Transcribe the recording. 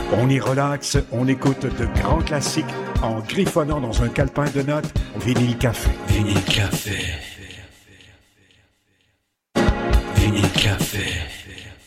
On y relaxe, on écoute de grands classiques en griffonnant dans un calepin de notes. Vinyle Café. Vinyle Café. Vinyle Café.